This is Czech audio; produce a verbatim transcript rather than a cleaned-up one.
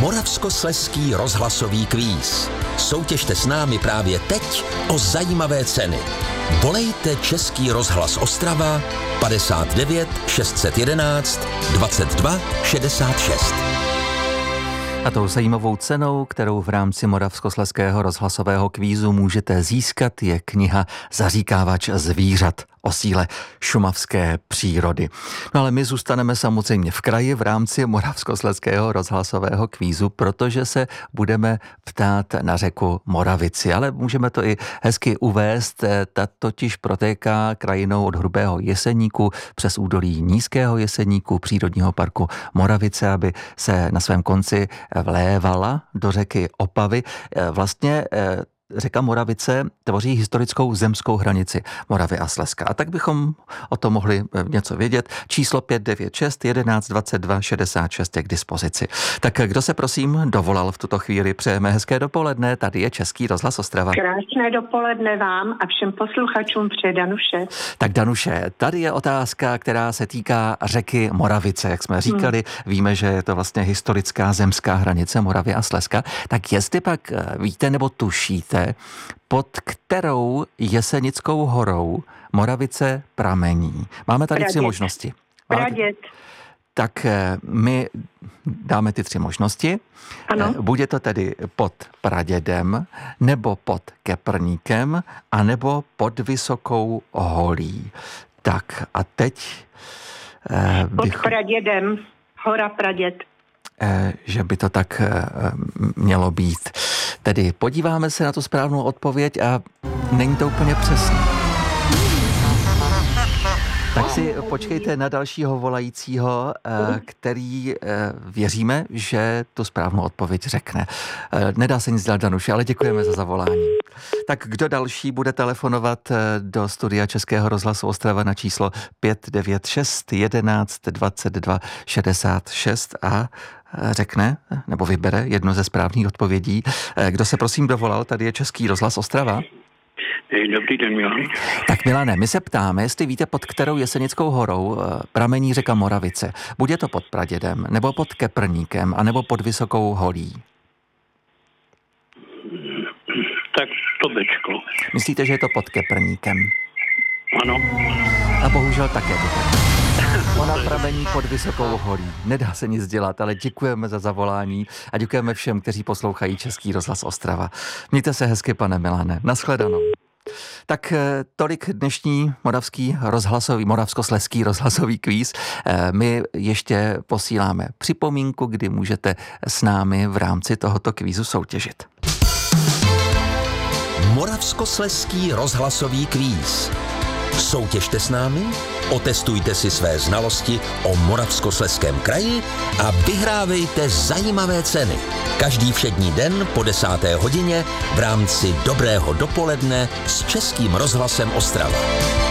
Moravskoslezský rozhlasový kvíz. Soutěžte s námi právě teď o zajímavé ceny. Volejte Český rozhlas Ostrava padesát devět šest set jedenáct dvacet dva šedesát šest. A tou zajímavou cenou, kterou v rámci Moravskoslezského rozhlasového kvízu můžete získat, je kniha Zaříkávač zvířat o síle šumavské přírody. No ale my zůstaneme samozřejmě v kraji v rámci Moravskoslezského rozhlasového kvízu, protože se budeme ptát na řeku Moravici, ale můžeme to i hezky uvést. Ta totiž protéká krajinou od Hrubého Jeseníku přes údolí Nízkého Jeseníku přírodního parku Moravice, aby se na svém konci vlévala do řeky Opavy. Vlastně řeka Moravice tvoří historickou zemskou hranici Moravy a Slezska. A tak bychom o tom mohli něco vědět. Číslo pět devět šest jedenáct dvacet dva šedesát šest je k dispozici. Tak kdo se prosím dovolal v tuto chvíli? Přejeme hezké dopoledne. Tady je Český rozhlas Ostrava. Krásné dopoledne vám a všem posluchačům přeje Danuše. Tak Danuše, tady je otázka, která se týká řeky Moravice. Jak jsme říkali, hmm. víme, že je to vlastně historická zemská hranice Moravy a Slezska. Tak jestli pak víte nebo tušíte, pod kterou Jesenickou horou Moravice pramení. Máme tady Praděd. tři možnosti. Praděd. Tak my dáme ty tři možnosti. Ano. Bude to tedy pod Pradědem, nebo pod Keprníkem, a nebo pod Vysokou holí. Tak a teď... Pod bych... Pradědem. Hora Praděd. Že by to tak mělo být. Tedy podíváme se na tu správnou odpověď a není to úplně přesně. Tak si počkejte na dalšího volajícího, který věříme, že tu správnou odpověď řekne. Nedá se nic dělat, Danuše, ale děkujeme za zavolání. Tak kdo další bude telefonovat do studia Českého rozhlasu Ostrava na číslo pět devět šest jedenáct dvacet dva šedesát šest a řekne, nebo vybere jedno ze správných odpovědí. Kdo se prosím dovolal, tady je Český rozhlas Ostrava. Dobrý den, Milan. Tak Milane, my se ptáme, jestli víte, pod kterou Jesenickou horou pramení řeka Moravice. Bude to pod Pradědem, nebo pod Keprníkem, anebo pod Vysokou holí? Tak to bečko. Myslíte, že je to pod Keprníkem? Ano. A bohužel také to tak. Ona pramení pod Vysokou holí. Nedá se nic dělat, ale děkujeme za zavolání a děkujeme všem, kteří poslouchají Český rozhlas Ostrava. Mějte se hezky, pane Milane. Naschledanou. Tak tolik dnešní moravský rozhlasový, moravskoslezský rozhlasový kvíz. My ještě posíláme připomínku, kdy můžete s námi v rámci tohoto kvízu soutěžit. Moravskoslezský rozhlasový kvíz. Soutěžte s námi, otestujte si své znalosti o Moravskoslezském kraji a vyhrávejte zajímavé ceny. Každý všední den po desáté hodině v rámci Dobrého dopoledne s Českým rozhlasem Ostrava.